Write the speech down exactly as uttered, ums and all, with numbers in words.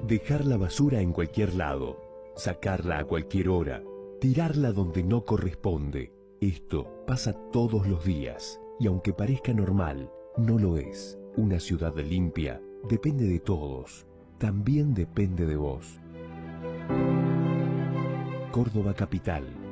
Dejar la basura en cualquier lado, sacarla a cualquier hora, tirarla donde no corresponde. Esto pasa todos los días y aunque parezca normal, no lo es. Una ciudad limpia depende de todos, también depende de vos. Córdoba Capital.